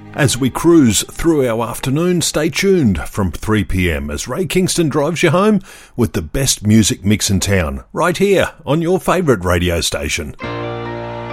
As we cruise through our afternoon, stay tuned from 3 p.m. as Ray Kingston drives you home with the best music mix in town, right here on your favourite radio station.